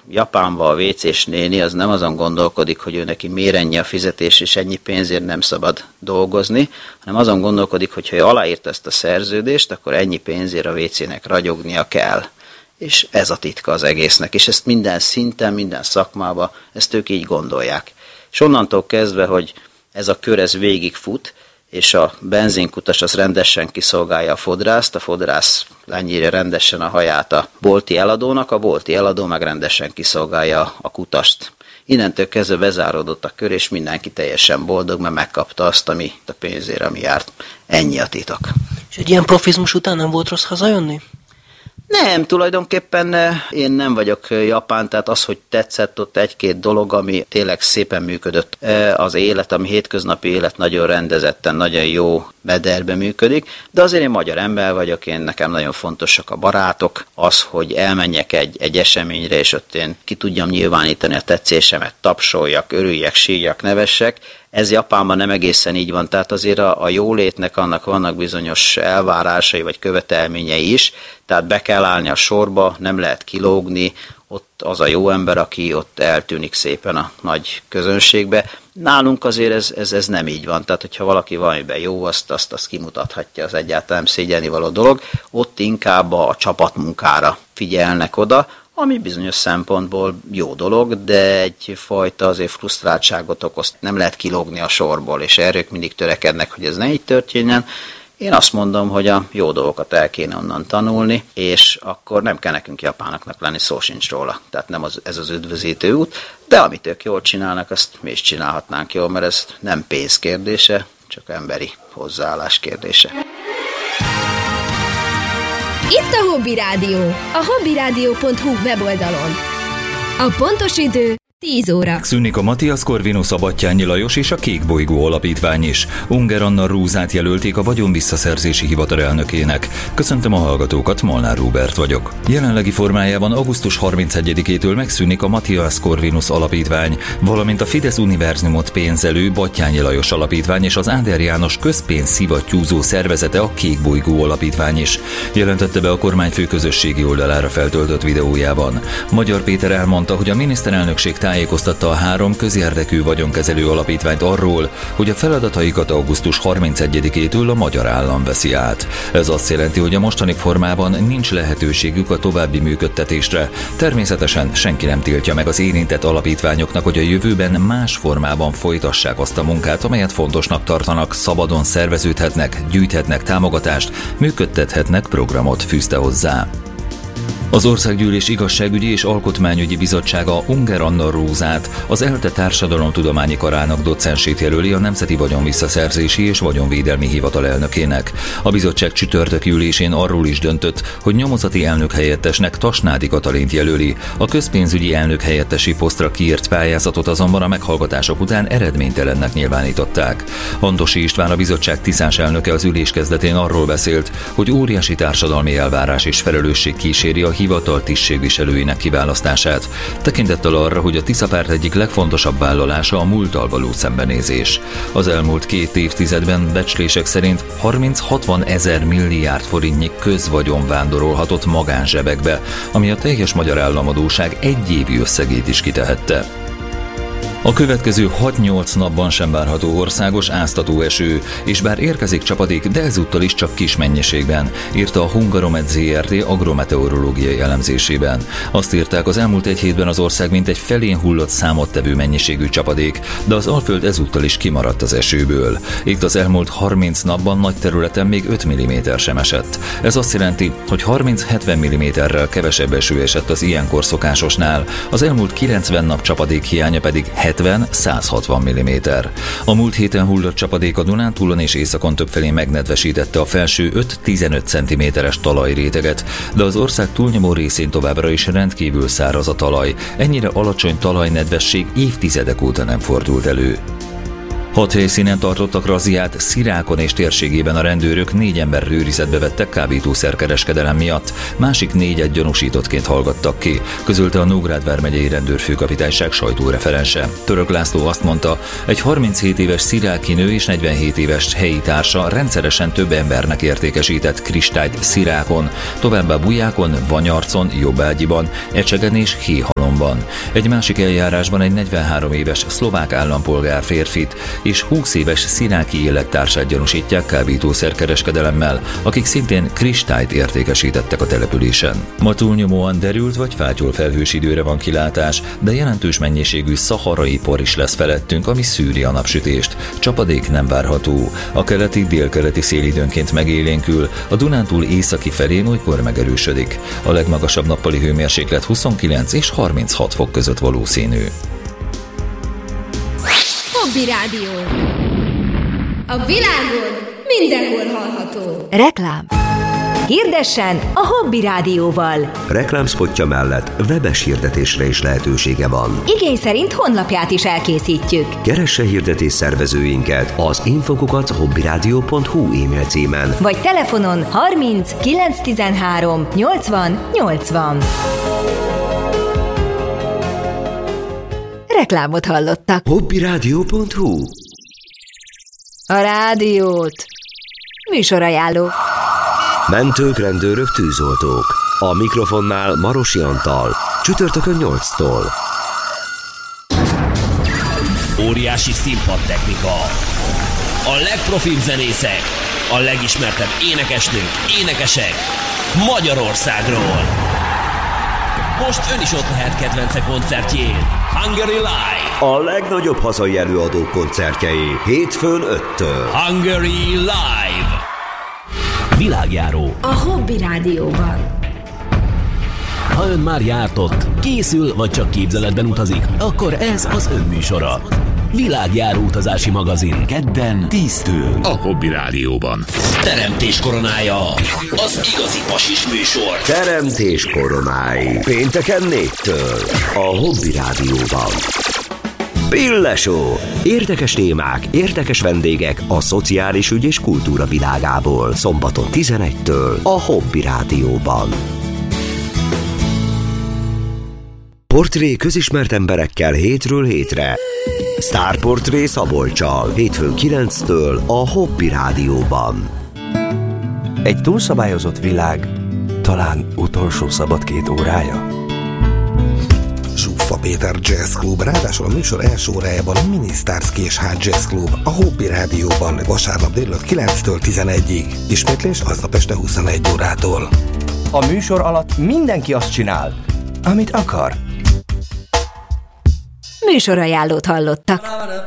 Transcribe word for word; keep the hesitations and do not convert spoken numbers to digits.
Japánban a vécés néni az nem azon gondolkodik, hogy ő neki miért ennyi a fizetés, és ennyi pénzért nem szabad dolgozni, hanem azon gondolkodik, hogy ha ő aláírta ezt a szerződést, akkor ennyi pénzért a vécének ragyognia kell. És ez a titka az egésznek, és ezt minden szinten, minden szakmában, ezt ők így gondolják. És onnantól kezdve, hogy ez a kör ez végigfut, és a benzinkutas az rendesen kiszolgálja a fodrászt, a fodrász lenyírja rendesen a haját a bolti eladónak, a bolti eladó meg rendesen kiszolgálja a kutast. Innentől kezdve bezáródott a kör, és mindenki teljesen boldog, mert megkapta azt, ami a pénzért, ami járt. Ennyi a titok. És egy ilyen profizmus után nem volt rossz hazajönni? Nem, tulajdonképpen én nem vagyok japán, tehát az, hogy tetszett ott egy-két dolog, ami tényleg szépen működött. Az élet, ami hétköznapi élet nagyon rendezetten, nagyon jó mederben működik, de azért én magyar ember vagyok, én nekem nagyon fontosak a barátok, az, hogy elmenjek egy, egy eseményre, és ott én ki tudjam nyilvánítani a tetszésemet, tapsoljak, örüljek, síjak, nevessek. Ez Japánban nem egészen így van, tehát azért a, a jólétnek annak vannak bizonyos elvárásai vagy követelményei is, tehát be kell állni a sorba, nem lehet kilógni, ott az a jó ember, aki ott eltűnik szépen a nagy közönségbe. Nálunk azért ez, ez, ez nem így van, tehát hogyha valaki valamiben jó, azt, azt, azt kimutathatja, az egyáltalán nem szégyelni való dolog, ott inkább a csapatmunkára figyelnek oda, ami bizonyos szempontból jó dolog, de egyfajta azért frusztráltságot okoz. Nem lehet kilógni a sorból, és erre ők mindig törekednek, hogy ez ne így történjen. Én azt mondom, hogy a jó dolgokat el kéne onnan tanulni, és akkor nem kell nekünk japánoknak lenni, szó sincs róla. Tehát nem az, ez az üdvözítő út, de amit ők jól csinálnak, azt mi is csinálhatnánk jól, mert ez nem pénz kérdése, csak emberi hozzáállás kérdése. Itt a Hobby Rádió, a hobbyradio pont hu weboldalon. A pontos idő tíz óra. Szűnik a Matthias Corvinus, a Batthyány Lajos és a Kék Bolygó Alapítvány is. Unger Anna Rúzát jelölték a vagyonvisszaszerzési hivatal elnökének. Köszöntöm a hallgatókat, Molnár Róbert vagyok. Jelenlegi formájában augusztus harmincegyedikétől megszűnik a Matthias Corvinus Alapítvány, valamint a Fidesz Univerzumot pénzelő Batthyány Lajos Alapítvány és az Áder János közpénz szivattyúzó szervezete, a Kék Bolygó Alapítvány is, jelentette be a kormányfő közösségi oldalára feltöltött videójában. Magyar Péter elmondta, hogy a miniszterelnökség tájékoztatta a három közérdekű vagyonkezelő alapítványt arról, hogy a feladataikat augusztus harmincegyedikétől a magyar állam veszi át. Ez azt jelenti, hogy a mostani formában nincs lehetőségük a további működtetésre. Természetesen senki nem tiltja meg az érintett alapítványoknak, hogy a jövőben más formában folytassák azt a munkát, amelyet fontosnak tartanak, szabadon szerveződhetnek, gyűjthetnek támogatást, működtethetnek programot, fűzte hozzá. Az Országgyűlés Igazságügyi és Alkotmányügyi Bizottsága Unger Anna Rózát, az ELTE Társadalomtudományi Karának docensét jelöli a Nemzeti Vagyonvisszaszerzési és Vagyonvédelmi Hivatal elnökének. A bizottság csütörtöki ülésén arról is döntött, hogy nyomozati elnök helyettesnek Tasnádi Katalint jelöli. A közpénzügyi elnök helyettesi posztra kiírt pályázatot azonban a meghallgatások után eredménytelennek nyilvánították. Andosi István, a bizottság tiszás elnöke az ülés kezdetén arról beszélt, hogy óriási társadalmi elvárás és felelősség kíséri a hivatal tisztségviselőinek kiválasztását, tekintettel arra, hogy a Tiszapárt egyik legfontosabb vállalása a múlttal való szembenézés. Az elmúlt két évtizedben becslések szerint harminc-hatvan ezer milliárd forintnyi közvagyon vándorolhatott magánzsebekbe, ami a teljes magyar államadósság egyévi összegét is kitehette. A következő hat-nyolc napban sem várható országos áztató eső, és bár érkezik csapadék, de ezúttal is csak kis mennyiségben, írta a Hungaromed zé er té agrometeorológiai elemzésében. Azt írták, az elmúlt egy hétben az ország mintegy felén hullott számottevő mennyiségű csapadék, de az Alföld ezúttal is kimaradt az esőből. Itt az elmúlt harminc napban nagy területen még öt milliméter sem esett. Ez azt jelenti, hogy harminc-hetven milliméterrel kevesebb eső esett az ilyenkor szokásosnál, az elmúlt kilencven nap csapadék hiánya pedig hetven-száz hatvan milliméter. A múlt héten hullott csapadék a Dunántúlon és északon többfelé megnedvesítette a felső öt-tizenöt centiméteres talajréteget, de az ország túlnyomó részén továbbra is rendkívül száraz a talaj. Ennyire alacsony talajnedvesség évtizedek óta nem fordult elő. Hat helyszínen tartottak razziát, Szirákon és térségében a rendőrök négy ember őrizetbe vettek kábítószerkereskedelem miatt, másik négyet gyanúsítottként hallgattak ki, közölte a Nógrád vármegyei rendőrfőkapitányság sajtóreferense. Török László azt mondta, egy harminchét éves sziráki nő és negyvenhét éves helyi társa rendszeresen több embernek értékesített kristályt Szirákon, továbbá Bujákon, Vanyarcon, Jobbágyiban, Ecsegen és Héhalon forgalomban. Egy másik eljárásban egy negyvenhárom éves szlovák állampolgár férfit és húsz éves sziráki élettársát gyanúsítják kábítószerkereskedelemmel, akik szintén kristályt értékesítettek a településen. Ma túlnyomóan derült vagy fátyol felhős időre van kilátás, de jelentős mennyiségű szaharai por is lesz felettünk, ami szűri a napsütést. Csapadék nem várható. A keleti, délkeleti szél időnként megélénkül, a Dunántúl északi felén olykor megerősödik. A legmagasabb nappali hőmérséklet huszonkilenc és harminchat fok között valószínű. Hobby Rádió. A világon mindenhol hallható. Reklám. Hirdessen a Hobby Rádióval. Reklámszpotja mellett webes hirdetésre is lehetősége van. Igény szerint honlapját is elkészítjük. Keresse hirdetés szervezőinket az infokukat hobbyradio pont hu e-mail címen, vagy telefonon harminc kilencszáztizenhárom nyolcvan nyolcvan. Reklámot hallottak. hobbyradio pont hu. A rádiót. Műsorajánló. Mentők, rendőrök, tűzoltók. A mikrofonnál Marosi Antal. Csütörtökön nyolctól. Óriási színpadtechnika. A legprofibb zenészek. A legismertebb énekesnők, énekesek. Magyarországról. Most ön is ott lehet kedvence koncertjén. Hungary Live. A legnagyobb hazai előadók koncertjei. Hétfőn öttől. Hungary Live. Világjáró. A Hobby Rádióban. Ha ön már járt ott, készül vagy csak képzeletben utazik, akkor ez az ön műsora. Világjáró utazási magazin. Kedden tíztől. A Hobby Rádióban. Teremtés koronája. Az igazi pasis műsor. Teremtés koronái. Pénteken négytől. A Hobby Rádióban. Pillesó. Érdekes témák, érdekes vendégek a szociális ügy és kultúra világából. Szombaton tizenegytől a Hobby Rádióban. Portré közismert emberekkel hétről hétre. Sztárportré Szabolccsal. Hétfőn kilenctől a Hobby Rádióban. Egy túlszabályozott világ, talán utolsó szabad két órája. Zsuffa Péter Jazz Club, ráadásul a műsor első órájában a Mini-Stars Késhát Jazz Club, a Hobby Rádióban vasárnap délután kilenctől tizenegyig. Ismétlés aznap este huszonegy órától. A műsor alatt mindenki azt csinál, amit akar. Műsorajánlót hallottak.